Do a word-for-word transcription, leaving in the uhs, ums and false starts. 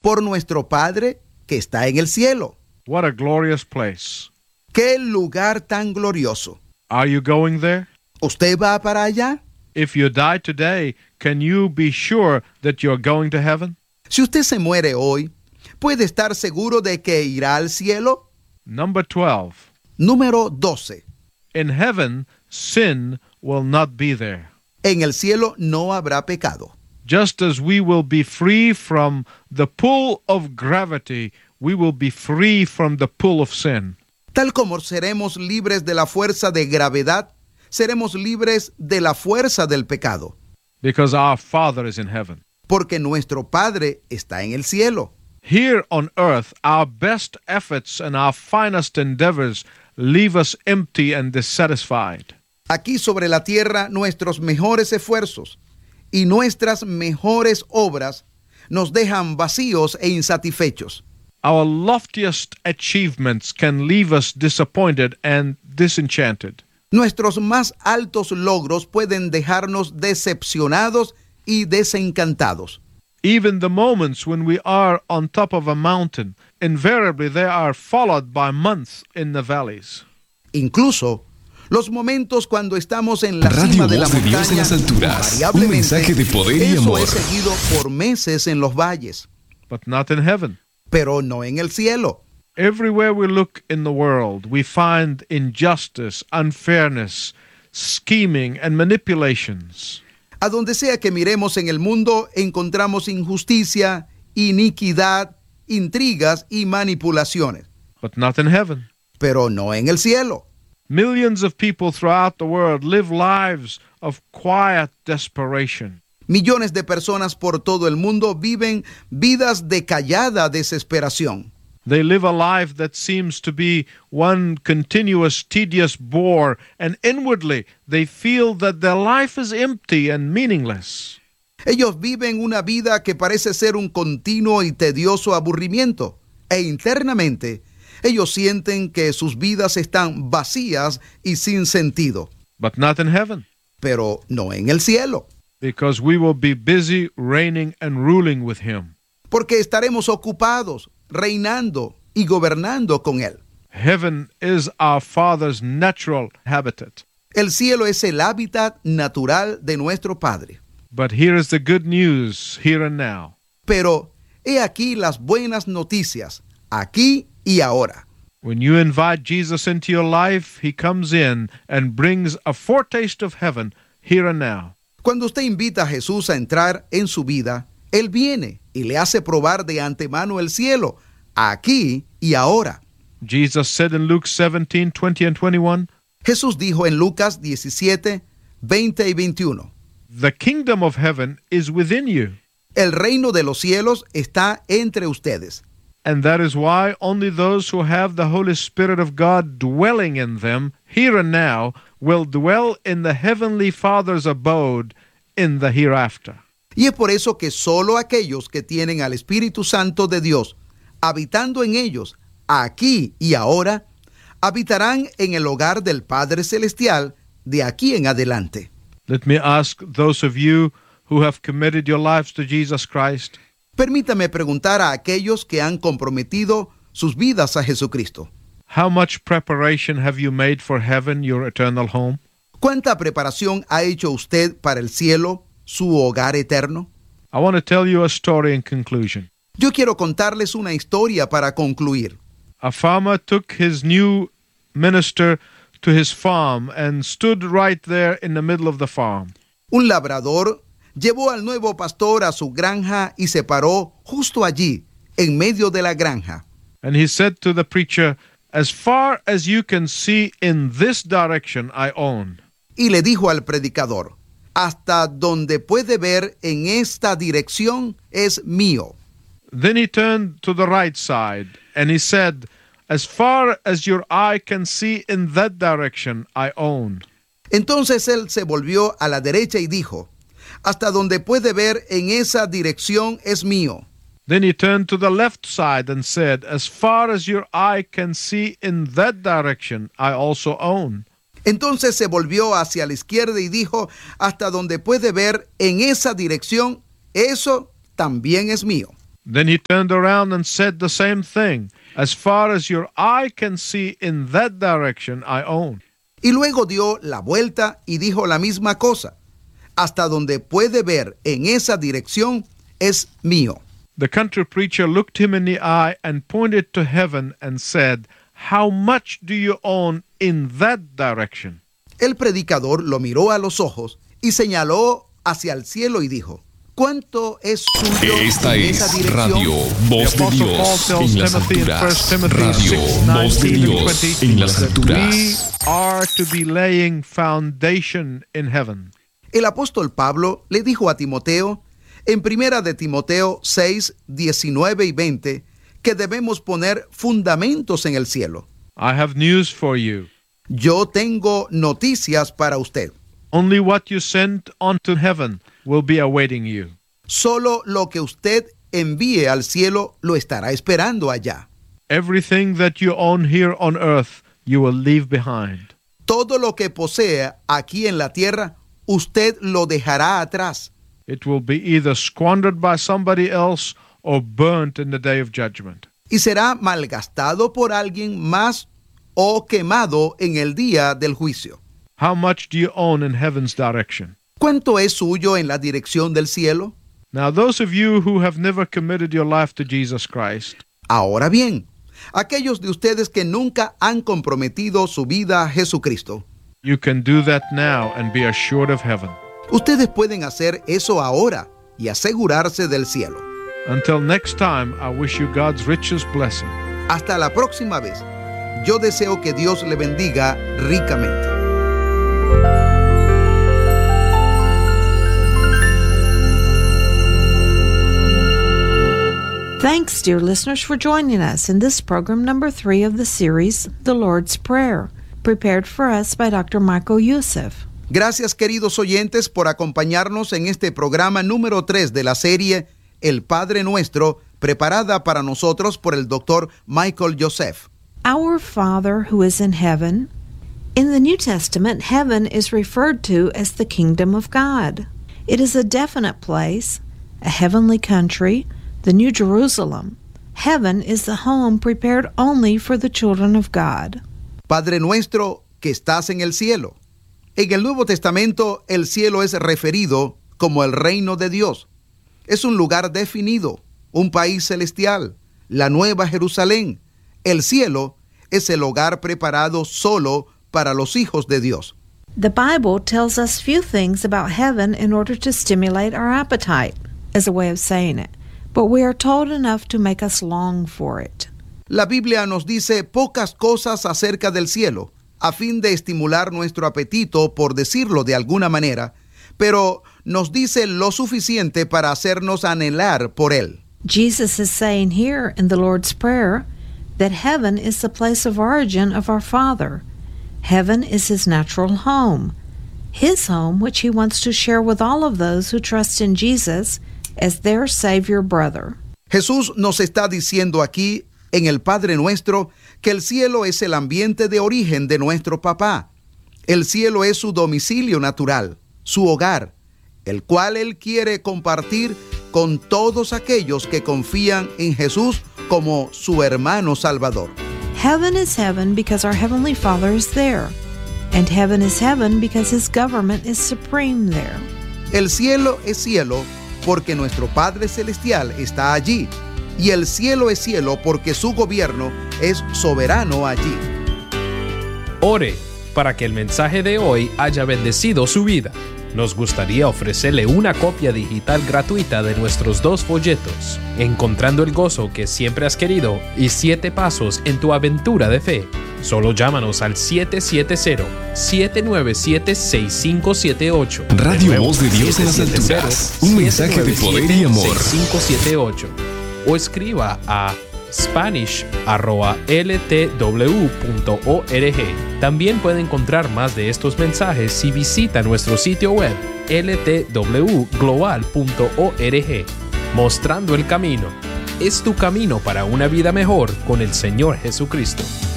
por nuestro Padre que está en el cielo. What a glorious place. ¡Qué lugar tan glorioso! Are you going there? ¿Usted va para allá? If you die today, can you be sure that you're going to heaven? Si usted se muere hoy, ¿puede estar seguro de que irá al cielo? Number twelve. Número doce. In heaven, sin will not be there. En el cielo no habrá pecado. Just as we will be free from the pull of gravity, we will be free from the pull of sin. Tal como seremos libres de la fuerza de gravedad, seremos libres de la fuerza del pecado. Because our Father is in heaven. Porque nuestro Padre está en el cielo. Here on earth, our best efforts and our finest endeavors leave us empty and dissatisfied. Aquí sobre la tierra, nuestros mejores esfuerzos y nuestras mejores obras nos dejan vacíos e insatisfechos. Our loftiest achievements can leave us disappointed and disenchanted. Nuestros más altos logros pueden dejarnos decepcionados y desencantados. Even the moments when we are on top of a mountain, invariably they are followed by months in the valleys. Incluso los momentos cuando estamos en la Radio cima de la Voz de Dios en las montaña, alturas. Un invariablemente, mensaje de poder y eso amor. es seguido por meses en los valles, But not in heaven. pero no en el cielo. Everywhere we look in the world, we find injustice, unfairness, scheming, and manipulations. A donde sea que miremos en el mundo, encontramos injusticia, iniquidad, intrigas y manipulaciones, But not in heaven. pero no en el cielo. Millions of people throughout the world live lives of quiet desperation. Millones de personas por todo el mundo viven vidas de callada desesperación. They live a life that seems to be one continuous, tedious bore, and inwardly they feel that their life is empty and meaningless. Ellos viven una vida que parece ser un continuo y tedioso aburrimiento, e internamente ellos sienten que sus vidas están vacías y sin sentido, But not in heaven, pero no en el cielo, because we will be busy reigning and ruling with Him. porque estaremos ocupados, reinando y gobernando con Él. Heaven is our Father's natural habitat. El cielo es el hábitat natural de nuestro Padre. But here is the good news, here and now. Pero he aquí las buenas noticias, aquí y ahora. When you invite Jesus into your life, He comes in and brings a foretaste of heaven here and now. Cuando usted invita a Jesús a entrar en su vida, Él viene y le hace probar de antemano el cielo, aquí y ahora. Jesus said in Luke seventeen, twenty and twenty-one, Jesús dijo en Lucas diecisiete, veinte y veintiuno, the kingdom of heaven is within you. el reino de los cielos está entre ustedes. And that is why only those who have the Holy Spirit of God dwelling in them, here and now, will dwell in the heavenly Father's abode in the hereafter. Y es por eso que solo aquellos que tienen al Espíritu Santo de Dios habitando en ellos, aquí y ahora, habitarán en el hogar del Padre Celestial de aquí en adelante. Let me ask those of you who have committed your lives to Jesus Christ, Permítame preguntar a aquellos que han comprometido sus vidas a Jesucristo. how much preparation have you made for heaven, your eternal home? ¿Cuánta preparación ha hecho usted para el cielo, su hogar eterno? I want to tell you a story in conclusion. Yo quiero contarles una historia para concluir. A farmer took his new minister to his farm and stood right there in the middle of the farm. Un labrador llevó al nuevo pastor a su granja y se paró justo allí, en medio de la granja. And he said to the preacher, as far as you can see in this direction, I own. Y le dijo al predicador, hasta donde puede ver en esta dirección es mío. Then he turned to the right side and he said, as far as your eye can see in that direction, I own. Entonces él se volvió a la derecha y dijo, hasta donde puede ver en esa dirección es mío. Then he turned to the left side and said, as far as your eye can see in that direction, I also own. Entonces se volvió hacia la izquierda y dijo, hasta donde puede ver en esa dirección, eso también es mío. Then he turned around and said the same thing. As far as your eye can see in that direction, I own. Y luego dio la vuelta y dijo la misma cosa. Hasta donde puede ver en esa dirección es mío. The country preacher looked him in the eye and pointed to heaven and said, "How much do you own in that direction?" El predicador lo miró a los ojos y señaló hacia el cielo y dijo, ¿cuánto es suyo Esta en es esa dirección? Radio Voz de Apostle Paul Dios tells en las Timothy in alturas. First Timothy Radio six, Voz de nineteen and Dios twenty en las that we alturas. are to be laying foundation in heaven. El apóstol Pablo le dijo a Timoteo, en primera de Timoteo seis, diecinueve y veinte, que debemos poner fundamentos en el cielo. I have news for you. Yo tengo noticias para usted. Only what you send unto heaven will be awaiting you. Solo lo que usted envíe al cielo lo estará esperando allá. Everything that you own here on earth, you will leave behind. Todo lo que posea aquí en la tierra, usted lo dejará atrás. It will be either squandered by somebody else or burnt in the day of judgment. Y será malgastado por alguien más o quemado en el día del juicio. How much do you own in heaven's direction? ¿Cuánto es suyo en la dirección del cielo? Now, those of you who have never committed your life to Jesus Christ, Ahora bien, aquellos de ustedes que nunca han comprometido su vida a Jesucristo, you can do that now and be assured of heaven. ustedes pueden hacer eso ahora y asegurarse del cielo. Until next time, I wish you God's richest blessing. Hasta la próxima vez. Yo deseo que Dios le bendiga ricamente. Thanks, dear listeners, for joining us in this program number three of the series, The Lord's Prayer, prepared for us by Doctor Michael Youssef. Gracias, queridos oyentes, por acompañarnos en este programa número tres de la serie El Padre Nuestro, preparada para nosotros por el doctor Michael Youssef. Our Father who is in heaven. In the New Testament, heaven is referred to as the kingdom of God. It is a definite place, a heavenly country, the New Jerusalem. Heaven is the home prepared only for the children of God. Padre nuestro que estás en el cielo. En el Nuevo Testamento, el cielo es referido como el reino de Dios. Es un lugar definido, un país celestial, la Nueva Jerusalén. El cielo es el hogar preparado solo para los hijos de Dios. The Bible tells us few things about heaven in order to stimulate our appetite, as a way of saying it, but we are told enough to make us long for it. La Biblia nos dice pocas cosas acerca del cielo, a fin de estimular nuestro apetito, por decirlo de alguna manera, pero nos dice lo suficiente para hacernos anhelar por él. Jesus is saying here in the Lord's Prayer that heaven is the place of origin of our Father. Heaven is his natural home, his home which he wants to share with all of those who trust in Jesus as their Savior brother. Jesús nos está diciendo aquí, en el Padre Nuestro, que el cielo es el ambiente de origen de nuestro papá. El cielo es su domicilio natural, su hogar, el cual él quiere compartir con todos aquellos que confían en Jesús como su hermano Salvador. Heaven is heaven because our Heavenly Father is there, and heaven is heaven because his government is supreme there. El cielo es cielo porque nuestro Padre Celestial está allí, y el cielo es cielo porque su gobierno es soberano allí. Ore para que el mensaje de hoy haya bendecido su vida. Nos gustaría ofrecerle una copia digital gratuita de nuestros dos folletos, Encontrando el gozo que siempre has querido y Siete pasos en tu aventura de fe. Solo llámanos al siete siete cero, siete nueve siete, seis cinco siete ocho. Radio Voz de Dios en las alturas. Un mensaje de poder y amor. seis cinco siete ocho. O escriba a spanish arroba l t w punto org. También puede encontrar más de estos mensajes si visita nuestro sitio web l t w global punto org. Mostrando el camino. Es tu camino para una vida mejor con el Señor Jesucristo.